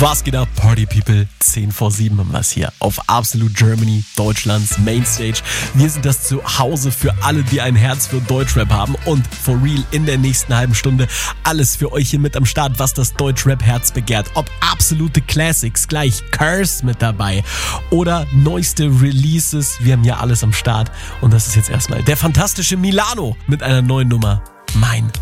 Was geht ab, Party People? 10 vor 7 haben wir es hier auf Absolute Germany, Deutschlands Mainstage. Wir sind das Zuhause für alle, die ein Herz für Deutschrap haben. Und for real, in der nächsten halben Stunde alles für euch hier mit am Start, was das Deutschrap-Herz begehrt. Ob absolute Classics, gleich Curse mit dabei oder neueste Releases. Wir haben hier alles am Start. Und das ist jetzt erstmal der fantastische Milano mit einer neuen Nummer. Mein